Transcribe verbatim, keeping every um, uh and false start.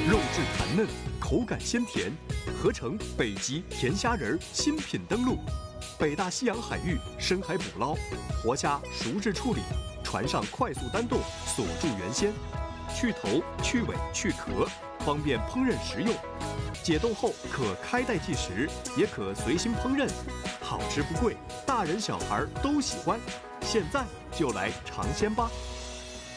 肉质弹嫩，口感鲜甜，合成北极甜虾仁新品登陆。北大西洋海域深海捕捞，活虾熟制处理，船上快速单冻锁住原鲜，去头、去尾、去壳，方便烹饪食用。解冻后可开袋即食，也可随心烹饪，好吃不贵，大人小孩都喜欢。现在就来尝鲜吧！